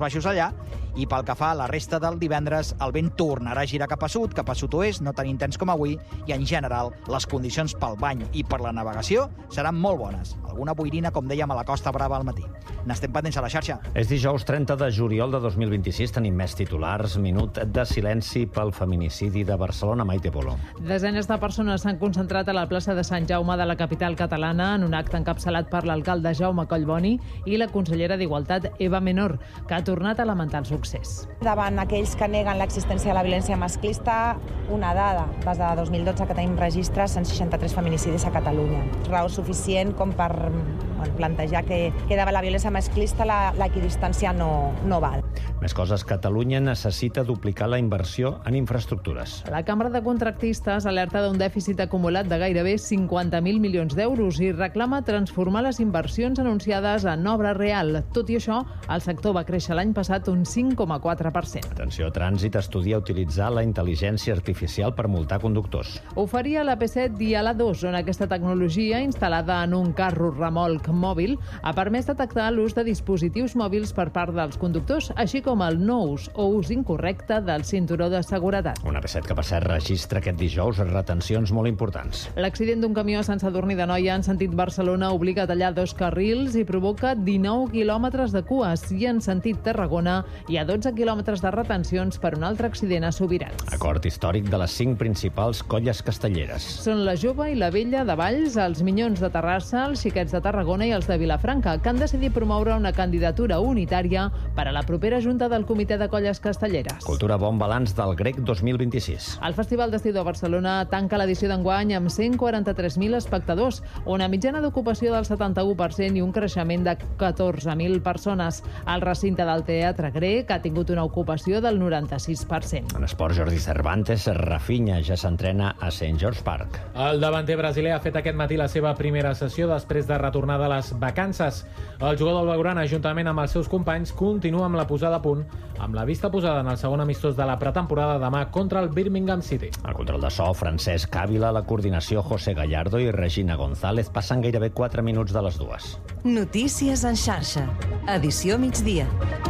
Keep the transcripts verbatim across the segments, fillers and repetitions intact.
baixos allà, i pel que fa a la resta del divendres, el vent tornarà a girar cap a sud, cap a sud-oest, no tan intens com avui, i en general les condicions pel bany i per la navegació seran molt bones. Alguna boirina, com dèiem, a la Costa Brava al matí. N'estem pendents a la xarxa. És dijous trenta de juliol de dos mil vint-i-sis, tenim més titulars. Minut de silenci pel feminicidi de Barcelona. Maite Polo. Desenes de persones s'han concentrat a la plaça de Sant Jaume de la capital catalana en un acte encapçalat per l'alcalde Jaume Collboni i la consellera d'Igualtat, Eva Menor, que ha tornat a lamentar el succés. Davant aquells que neguen l'existència de la violència masclista, una dada, des de dos mil dotze que tenim registres, cent seixanta-tres feminicidis a Catalunya. Raó suficient com per bueno, plantejar que, que davant la violència masclista la, l'equidistància no, no val. Més coses. Catalunya necessita duplicar la inversió en infraestructures. La Cambra de Contractistes alerta d'un dèficit acumulat de gairebé cinquanta mil milions d'euros i reclama transformar les inversions anunciades en obra real. Tot i això, el sector va créixer l'any passat un cinc coma quatre per cent. Atenció, Trànsit estudia utilitzar la intel·ligència artificial per multar conductors. Ho faria a l'A P set i a l'A dos, on aquesta tecnologia, instal·lada en un carro remolc mòbil, ha permès detectar l'ús de dispositius mòbils per part dels conductors, així com el no ús o ús incorrecte del cinturó de seguretat. Una A P set que, per cert, registra aquest dijous retencions molt importants. L'accident d'un camió a Sant Sadurní d'Anoia en sentit Barcelona obliga a tallar dos carrils i provoca dinou quilòmetres de cues, i en sentit Tarragona hi ha dotze quilòmetres de retencions per un altre accident a Subirats. Acord històric de les cinc principals colles castelleres. Són la Jove i la Vella de Valls, els Minyons de Terrassa, els Xiquets de Tarragona i els de Vilafranca, que han decidit promoure una candidatura unitària per a la propera Junta del Comitè de Colles Castelleres. Cultura, bon balanç del Grec dos mil vint-i-sis. El Festival d'Estiu de Barcelona tanca l'edició d'enguany amb cent quaranta-tres mil espectadors, una mitjana d'ocupació del setanta-u per cent i un creixement de catorze mil persones. El recinte del Teatre Grec ha tingut una ocupació del noranta-sis per cent. En esport, Jordi Cervantes, Rafinha ja s'entrena a Saint George Park. El davanter brasiler ha fet aquest matí la seva primera sessió després de retornar de les vacances. El jugador blaugrana, juntament amb els seus companys, continua amb la posada a punt, amb la vista posada en el segon amistós de la pretemporada demà contra el Birmingham City. El control de so, Francesc Ávila, la coordinació, José Gallardo i Regina González, passen gairebé quatre minuts de les dues. Notícies en xarxa. Edició migdia.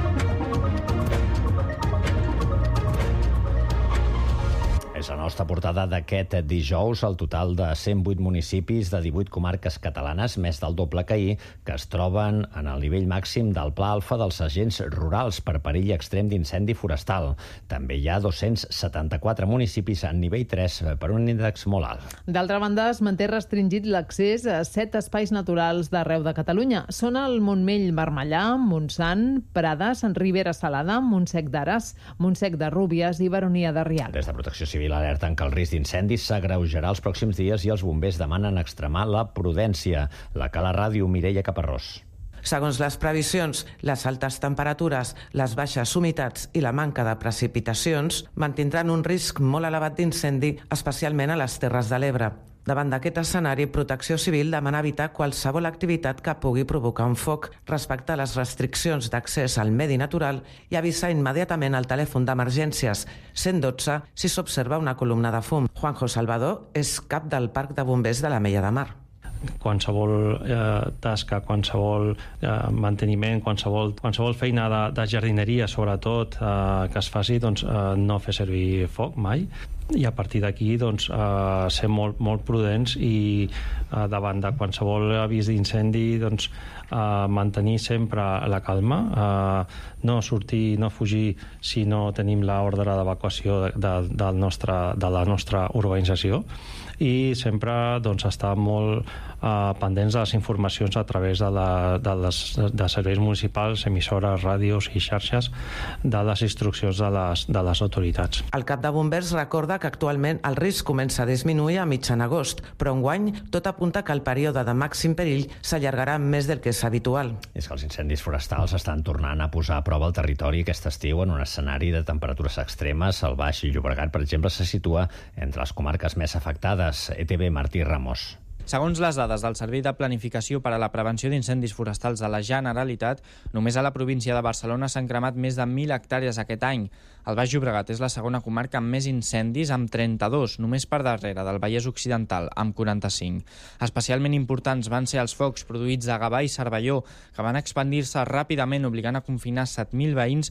És la nostra portada d'aquest dijous. El total de cent vuit municipis de divuit comarques catalanes, més del doble que ahir, que es troben en el nivell màxim del Pla Alfa dels agents rurals per perill extrem d'incendi forestal. També hi ha dos-cents setanta-quatre municipis en nivell tres per un índex molt alt. D'altra banda, es manté restringit l'accés a set espais naturals d'arreu de Catalunya. Són el Montmell Vermellà, Montsant, Prades, Ribera Salada, Montsec d'Ares, Montsec de Rúbies i Baronia de Rialb. Des de Protecció Civil alerten que el risc d'incendis s'agreujarà els pròxims dies i els bombers demanen extremar la prudència. La Cala Ràdio, Mireia Caparrós. Segons les previsions, les altes temperatures, les baixes humitats i la manca de precipitacions mantindran un risc molt elevat d'incendi, especialment a les Terres de l'Ebre. Davant d'aquest escenari, Protecció Civil demana evitar qualsevol activitat que pugui provocar un foc, respectar les restriccions d'accés al medi natural i avisar immediatament al telèfon d'emergències cent dotze si s'observa una columna de fum. Juanjo Salvador és cap del Parc de Bombers de l'Ametlla de Mar. Qualsevol eh, tasca, qualsevol eh, manteniment, qualsevol, qualsevol feina de, de jardineria, sobretot, eh, que es faci, doncs, eh, no fer servir foc mai. I a partir d'aquí, doncs, eh, ser molt, molt prudents i eh, davant de qualsevol avís d'incendi, doncs, eh, mantenir sempre la calma, eh, no sortir, no fugir si no tenim l'ordre d'evacuació de, de, del nostre, de la nostra urbanització, i sempre, doncs, estar molt eh, pendents de les informacions a través de, la, de, les, de serveis municipals, emissores, ràdios i xarxes, de les instruccions de les, de les autoritats. El cap de bombers recorda que actualment el risc comença a disminuir a mitjan agost, però enguany tot apunta que el període de màxim perill s'allargarà més del que és habitual. És que els incendis forestals estan tornant a posar a prova el territori aquest estiu en un escenari de temperatures extremes. El Baix Llobregat, per exemple, se situa entre les comarques més afectades. E T V, Martí Ramos. Segons les dades del Servei de Planificació per a la Prevenció d'Incendis Forestals de la Generalitat, només a la província de Barcelona s'han cremat més de mil hectàrees aquest any. El Baix Llobregat és la segona comarca amb més incendis, amb trenta-dos, només per darrere del Vallès Occidental, amb quaranta-cinc. Especialment importants van ser els focs produïts a Gavà i Cervelló, que van expandir-se ràpidament, obligant a confinar set mil veïns